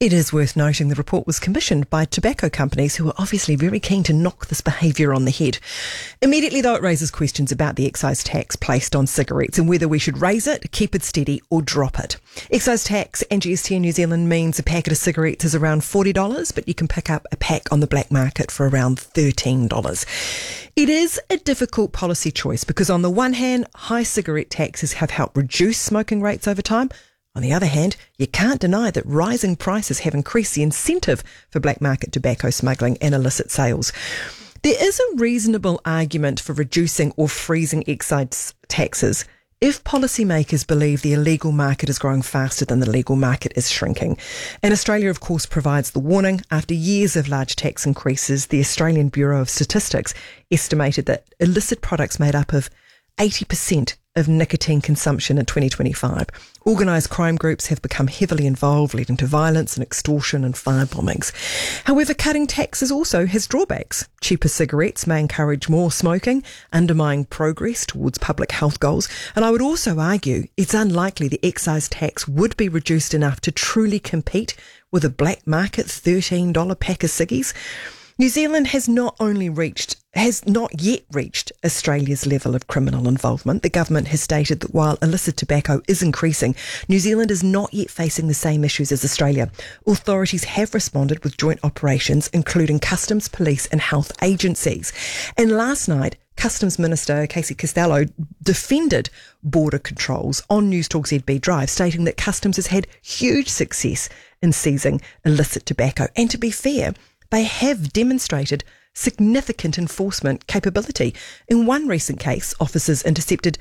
It is worth noting the report was commissioned by tobacco companies who are obviously very keen to knock this behaviour on the head. Immediately, though, it raises questions about the excise tax placed on cigarettes and whether we should raise it, keep it steady or drop it. Excise tax and GST in New Zealand means a packet of cigarettes is around $40, but you can pick up a pack on the black market for around $13. It is a difficult policy choice because on the one hand, high cigarette taxes have helped reduce smoking rates over time. On the other hand, you can't deny that rising prices have increased the incentive for black market tobacco smuggling and illicit sales. There is a reasonable argument for reducing or freezing excise taxes if policymakers believe the illegal market is growing faster than the legal market is shrinking. And Australia, of course, provides the warning. After years of large tax increases, the Australian Bureau of Statistics estimated that illicit products made up of 80% of nicotine consumption in 2025. Organised crime groups have become heavily involved, leading to violence and extortion and fire bombings. However, cutting taxes also has drawbacks. Cheaper cigarettes may encourage more smoking, undermining progress towards public health goals. And I would also argue it's unlikely the excise tax would be reduced enough to truly compete with a black market $13 pack of ciggies. New Zealand has not yet reached Australia's level of criminal involvement. The government has stated that while illicit tobacco is increasing, New Zealand is not yet facing the same issues as Australia. Authorities have responded with joint operations, including customs, police and health agencies. And last night, Customs Minister Casey Costello defended border controls on Newstalk ZB Drive, stating that Customs has had huge success in seizing illicit tobacco. And to be fair, they have demonstrated significant enforcement capability. In one recent case, officers intercepted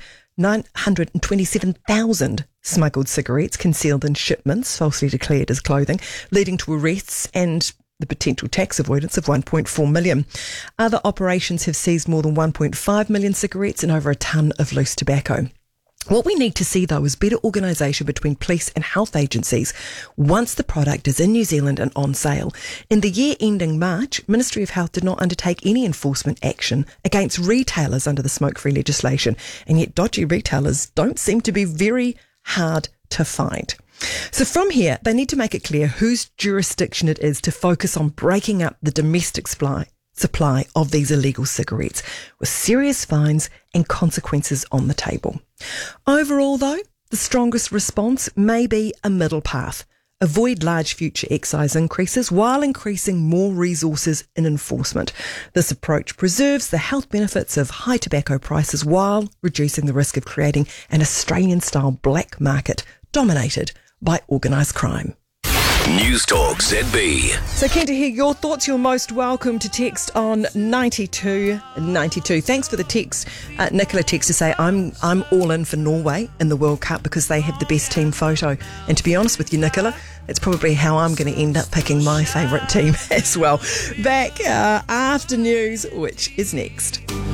927,000 smuggled cigarettes concealed in shipments falsely declared as clothing, leading to arrests and the potential tax avoidance of 1.4 million. Other operations have seized more than 1.5 million cigarettes and over a tonne of loose tobacco. What we need to see, though, is better organisation between police and health agencies once the product is in New Zealand and on sale. In the year ending March, Ministry of Health did not undertake any enforcement action against retailers under the smoke-free legislation, and yet dodgy retailers don't seem to be very hard to find. So from here, they need to make it clear whose jurisdiction it is to focus on breaking up the domestic supply of these illegal cigarettes, with serious fines and consequences on the table. Overall, though, the strongest response may be a middle path. Avoid large future excise increases while increasing more resources in enforcement. This approach preserves the health benefits of high tobacco prices while reducing the risk of creating an Australian-style black market dominated by organised crime. Newstalk ZB. So keen to hear your thoughts. You're most welcome to text on 9292. Thanks for the text. Nicola texts to say, I'm all in for Norway in the World Cup because they have the best team photo. And to be honest with you, Nicola, that's probably how I'm going to end up picking my favourite team as well. Back after news, which is next.